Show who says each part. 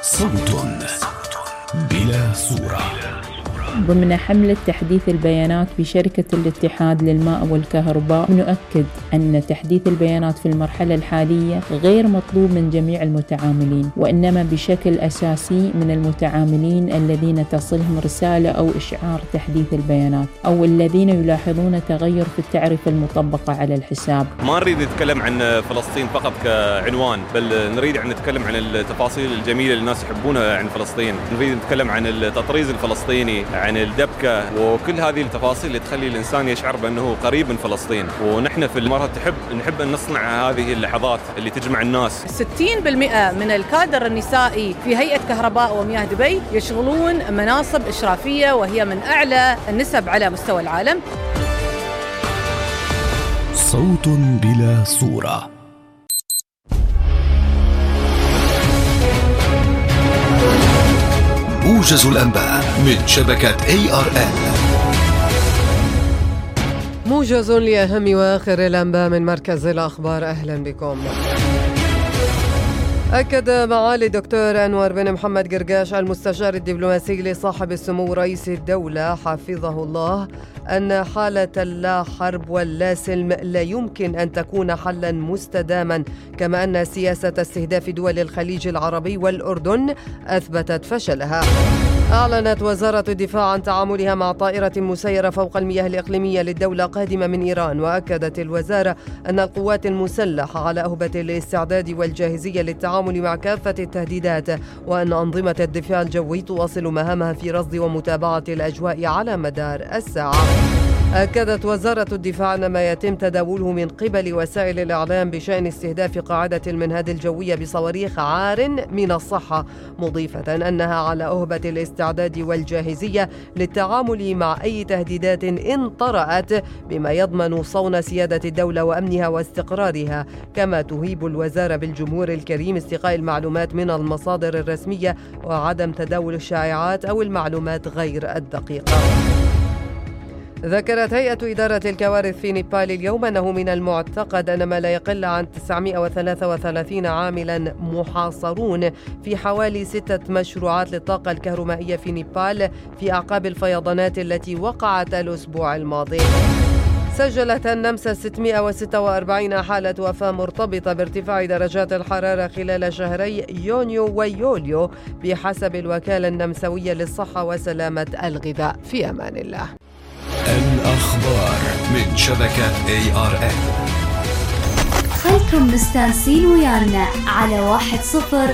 Speaker 1: صوت بلا صورة.
Speaker 2: ضمن حملة تحديث البيانات في شركة الاتحاد للماء والكهرباء، نؤكد أن تحديث البيانات في المرحلة الحالية غير مطلوب من جميع المتعاملين، وإنما بشكل أساسي من المتعاملين الذين تصلهم رسالة أو إشعار تحديث البيانات، أو الذين يلاحظون تغير في التعرفة المطبقة على الحساب.
Speaker 3: ما نريد نتكلم عن فلسطين فقط كعنوان، بل نريد أن نتكلم عن التفاصيل الجميلة اللي الناس يحبونها عن فلسطين. نريد نتكلم عن التطريز الفلسطيني، عن الدبكة، وكل هذه التفاصيل اللي تخلي الإنسان يشعر بأنه قريب من فلسطين. ونحن في المرة نحب أن نصنع هذه اللحظات اللي تجمع الناس.
Speaker 4: 60% من الكادر النسائي في هيئة كهرباء ومياه دبي يشغلون مناصب إشرافية، وهي من أعلى النسب على مستوى العالم.
Speaker 1: صوت بلا صورة. موجز الأنباء من شبكة ARN.
Speaker 5: موجز لأهم وآخر الأنباء من مركز الأخبار. أهلا بكم. أكد معالي الدكتور أنور بن محمد قرقاش المستشار الدبلوماسي لصاحب السمو رئيس الدولة حفظه الله أن حالة اللا حرب واللا سلم لا يمكن أن تكون حلا مستداما، كما أن سياسة استهداف دول الخليج العربي والأردن أثبتت فشلها. أعلنت وزارة الدفاع عن تعاملها مع طائرة مسيرة فوق المياه الإقليمية للدولة قادمة من إيران، وأكدت الوزارة أن القوات المسلحة على أهبة الاستعداد والجاهزية للتعامل مع كافة التهديدات، وأن أنظمة الدفاع الجوي تواصل مهامها في رصد ومتابعة الأجواء على مدار الساعة. أكدت وزارة الدفاع أن ما يتم تداوله من قبل وسائل الإعلام بشأن استهداف قاعدة المنهد الجوية بصواريخ عار من الصحة، مضيفة أنها على أهبة الاستعداد والجاهزية للتعامل مع أي تهديدات إن طرأت، بما يضمن صون سيادة الدولة وأمنها واستقرارها. كما تهيب الوزارة بالجمهور الكريم استقاء المعلومات من المصادر الرسمية وعدم تداول الشائعات أو المعلومات غير الدقيقة. ذكرت هيئة إدارة الكوارث في نيبال اليوم أنه من المعتقد أن ما لا يقل عن 933 عاملا محاصرون في حوالي 6 مشروعات للطاقة الكهرومائية في نيبال في أعقاب الفيضانات التي وقعت الأسبوع الماضي. سجلت النمسا 646 حالة وفاة مرتبطة بارتفاع درجات الحرارة خلال شهري يونيو ويوليو بحسب الوكالة النمساوية للصحة وسلامة الغذاء. في أمان الله.
Speaker 1: الأخبار من شبكة ARN.
Speaker 6: خلكم مستانسين ويانا على 1-0